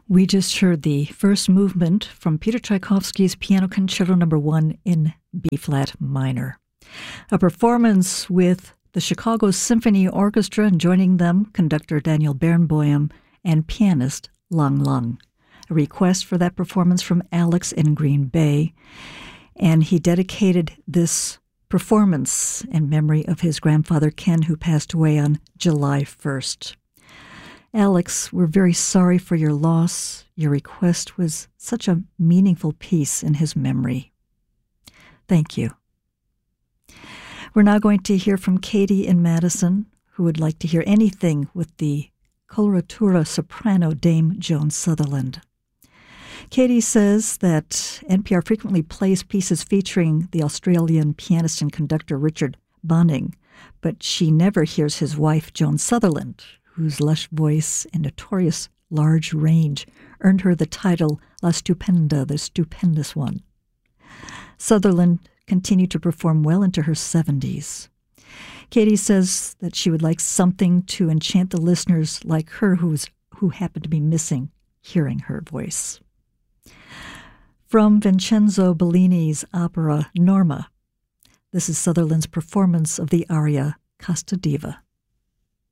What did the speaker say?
We just heard the first movement from Peter Tchaikovsky's Piano Concerto No. 1 in B-flat minor. A performance with the Chicago Symphony Orchestra, and joining them, conductor Daniel Barenboim and pianist Lang Lang. A request for that performance from Alex in Green Bay, and he dedicated this performance in memory of his grandfather Ken, who passed away on July 1st. Alex, we're very sorry for your loss. Your request was such a meaningful piece in his memory. Thank you. We're now going to hear from Katie in Madison, who would like to hear anything with the coloratura soprano Dame Joan Sutherland. Katie says that NPR frequently plays pieces featuring the Australian pianist and conductor Richard Bonning, but she never hears his wife, Joan Sutherland, whose lush voice and notorious large range earned her the title La Stupenda, the stupendous one. Sutherland continued to perform well into her 70s. Katie says that she would like something to enchant the listeners like her who happen to be missing hearing her voice. From Vincenzo Bellini's opera Norma, this is Sutherland's performance of the aria Casta Diva.